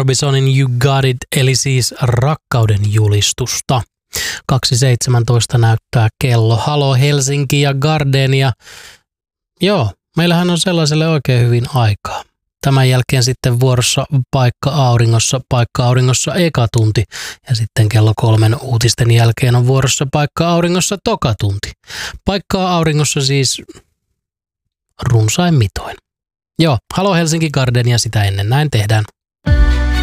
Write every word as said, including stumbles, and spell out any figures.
Orbisonin You Got It, eli siis rakkauden julistusta. kaksi seitsemäntoista näyttää kello. Halo Helsinki ja Gardenia. Joo, meillähän on sellaiselle oikein hyvin aikaa. Tämän jälkeen sitten vuorossa Paikka Auringossa, Paikka Auringossa eka tunti. Ja sitten kello kolmen uutisten jälkeen on vuorossa Paikka Auringossa toka tunti. Paikkaa Auringossa siis runsain mitoin. Joo, Halo Helsinki Gardenia sitä ennen, näin tehdään.